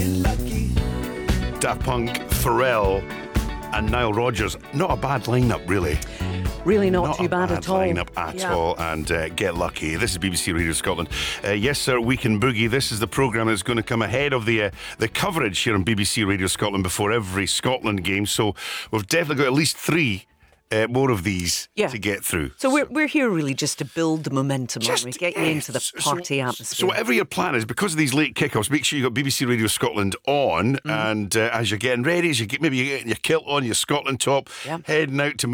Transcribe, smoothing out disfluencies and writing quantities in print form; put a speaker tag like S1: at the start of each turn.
S1: Daft Punk, Pharrell and Nile Rodgers. Not a bad lineup, really.
S2: Really not too bad at all.
S1: Lineup at all. And Get Lucky. This is BBC Radio Scotland. Yes, sir, Weekend Boogie. This is the programme that's going to come ahead of the coverage here on BBC Radio Scotland before every Scotland game. So we've definitely got at least 3 more of these to get through.
S2: So we're here really just to build the momentum, aren't we? Get you into the party atmosphere.
S1: So whatever your plan is, because of these late kickoffs, make sure you've got BBC Radio Scotland on, and as you're getting ready, maybe you're getting your kilt on, your Scotland top, heading out to